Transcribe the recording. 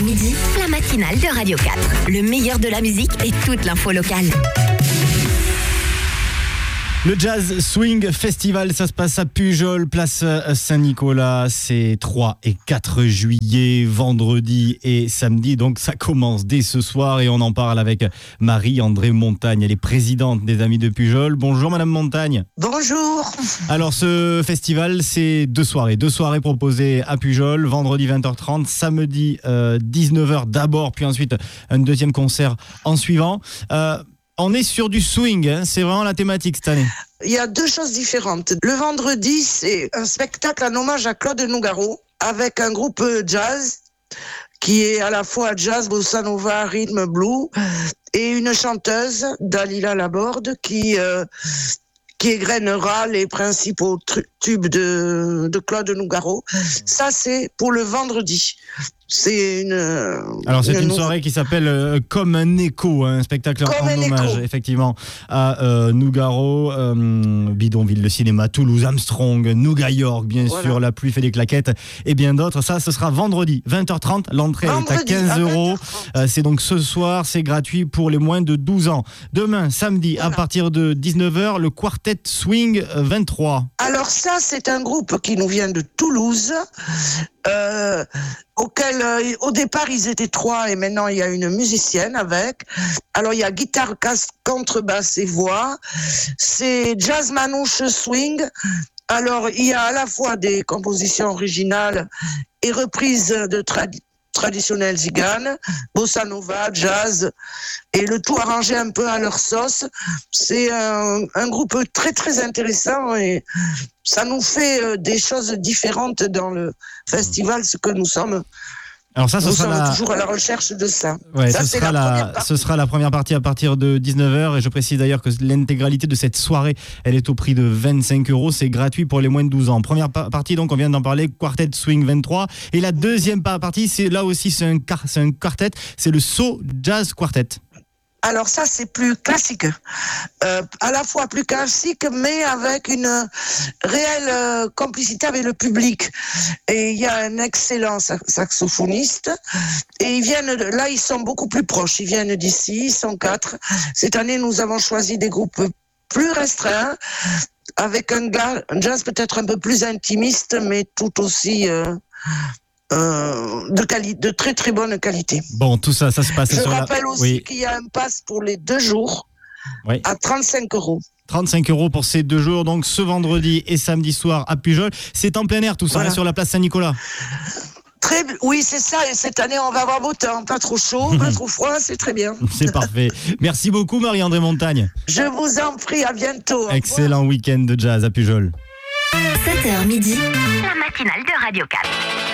7h midi, la matinale de Radio 4. Le meilleur de la musique et toute l'info locale. Le Jazz Swing Festival, ça se passe à Pujol, place Saint-Nicolas. C'est 3 et 4 juillet, vendredi et samedi. Donc ça commence dès ce soir et on en parle avec Marie-André Montagne. Elle est présidente des Amis de Pujol. Bonjour Madame Montagne. Bonjour. Alors ce festival, c'est deux soirées proposées à Pujol. Vendredi 20h30, samedi 19h d'abord, puis ensuite un deuxième concert en suivant. On est sur du swing, hein, c'est vraiment la thématique cette année. Il y a deux choses différentes. Le vendredi, c'est un spectacle en hommage à Claude Nougaro avec un groupe jazz qui est à la fois jazz, bossa nova, rythme, blues et une chanteuse, Dalila Laborde, qui égrènera les principaux tubes de Claude Nougaro. Ça, c'est pour le vendredi. C'est une soirée qui s'appelle Comme un écho, un spectacle en hommage effectivement à Nougaro, Bidonville, le cinéma, Toulouse, Armstrong, Nougat York, bien sûr, La pluie fait des claquettes et bien d'autres. Ça, ce sera vendredi 20h30. L'entrée est à 15 €. C'est donc ce soir, c'est gratuit pour les moins de 12 ans. Demain, samedi, à partir de 19h, le Quartet Swing 23. Alors ça, c'est un groupe qui nous vient de Toulouse, auquel au départ ils étaient 3 et maintenant il y a une musicienne avec. Alors il y a guitare, contrebasse et voix. C'est jazz manouche swing. Alors il y a à la fois des compositions originales et reprises de traditionnelles ziganes, bossa nova, jazz, et le tout arrangé un peu à leur sauce. C'est un groupe très très intéressant et ça nous fait des choses différentes dans le festival, ce que nous sommes. Alors ça, nous sommes toujours à la recherche de ça. Ouais, ce sera la première partie à partir de 19h. Et je précise d'ailleurs que l'intégralité de cette soirée, elle est au prix de 25 €. C'est gratuit pour les moins de 12 ans. Première partie, donc on vient d'en parler, Quartet Swing 23. Et la deuxième partie, c'est un quartet. C'est le So Jazz Quartet. Alors ça, c'est plus classique, à la fois plus classique, mais avec une réelle complicité avec le public. Et il y a un excellent saxophoniste. Et ils sont beaucoup plus proches. Ils viennent d'ici, ils sont 4. Cette année, nous avons choisi des groupes plus restreints, avec un jazz peut-être un peu plus intimiste, mais tout aussi de très très bonne qualité. Bon, tout ça se passe sur la... Je rappelle aussi qu'il y a un pass pour les 2 jours à 35 €. 35 € pour ces 2 jours, donc ce vendredi et samedi soir à Pujol. C'est en plein air tout ça, sur la place Saint-Nicolas. Oui, c'est ça, et cette année on va avoir beau temps, pas trop chaud, pas trop froid, c'est très bien. C'est parfait. Merci beaucoup Marie-André Montagne. Je vous en prie, à bientôt. Excellent week-end de jazz à Pujol. 7h midi, la matinale de Radio 4.